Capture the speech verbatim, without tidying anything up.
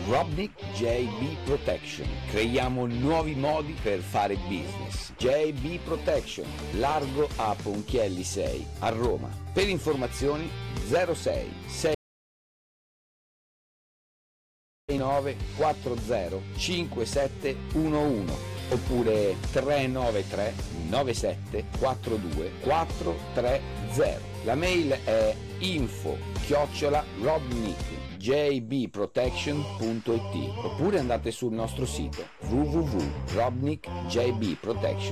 Robnik J B Protection. Creiamo nuovi modi per fare business. J B Protection, largo a Ponchielli sei a Roma. Per informazioni zero sei sei nove quattro zero cinque sette uno uno oppure tre nove tre nove sette quattro due quattro tre zero. La mail è info chiocciola robnik j b protection punto it oppure andate sul nostro sito w w w punto robnik j b protection